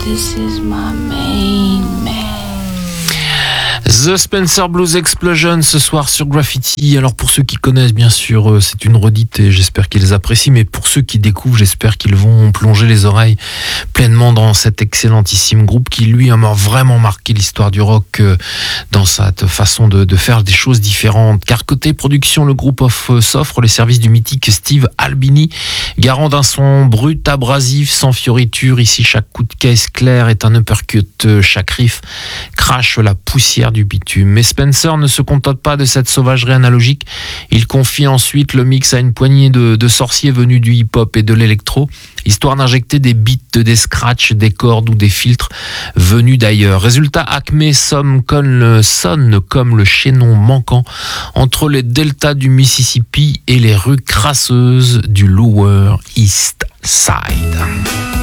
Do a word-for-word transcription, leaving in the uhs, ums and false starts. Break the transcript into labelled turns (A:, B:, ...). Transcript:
A: This is my main man.
B: The Spencer Blues Explosion ce soir sur Graffiti. Alors pour ceux qui connaissent, bien sûr, c'est une redite et j'espère qu'ils apprécient, mais pour ceux qui découvrent, j'espère qu'ils vont plonger les oreilles pleinement dans cet excellentissime groupe qui lui a vraiment marqué l'histoire du rock dans sa façon de, de faire des choses différentes. Car côté production, le groupe s'offre les services du mythique Steve Albini, garant d'un son brut, abrasif, sans fioriture. Ici, chaque coup de caisse clair est un uppercut, chaque riff crache la poussière du bitume. Mais Spencer ne se contente pas de cette sauvagerie analogique. Il confie ensuite le mix à une poignée de, de sorciers venus du hip-hop et de l'électro, histoire d'injecter des beats, des scratchs, des cordes ou des filtres venus d'ailleurs. Résultat, Acme sonne comme le, sonne comme le chaînon manquant entre les deltas du Mississippi et les rues crasseuses du Lower East Side.